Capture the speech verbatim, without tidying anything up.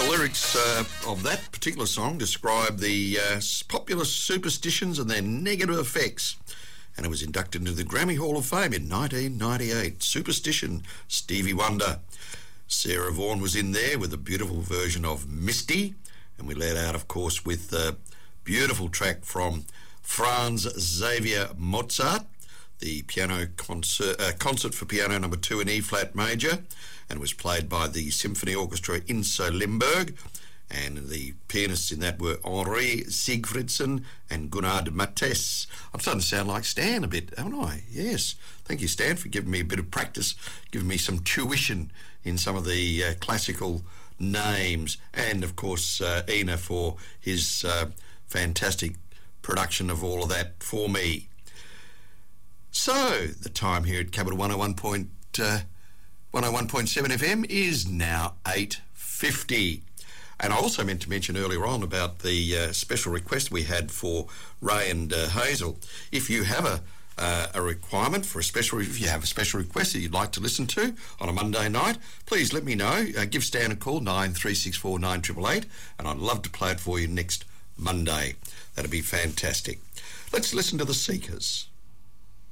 lyrics uh, of that particular song describe the uh, popular superstitions and their negative effects. And it was inducted into the Grammy Hall of Fame in nineteen ninety-eight. Superstition, Stevie Wonder. Sarah Vaughan was in there with a beautiful version of Misty. And we led out, of course, with a beautiful track from Franz Xavier Mozart, the piano concert, uh, concert for piano number two in E-flat major, and was played by the Symphony Orchestra in Limburg. And the pianists in that were Henri Sigfridsson and Gunnar de Mattes. I'm starting to sound like Stan a bit, haven't I? Yes. Thank you, Stan, for giving me a bit of practice, giving me some tuition in some of the uh, classical names. And, of course, uh, Ina for his uh, fantastic production of all of that for me. So, the time here at Capital one oh one point seven F M is now eight fifty. And I also meant to mention earlier on about the uh, special request we had for Ray and uh, Hazel. If you have a uh, a requirement for a special, if you have a special request that you'd like to listen to on a Monday night, please let me know. Uh, give Stan a call, nine three six four nine eight eight eight, and I'd love to play it for you next Monday. That'd be fantastic. Let's listen to The Seekers.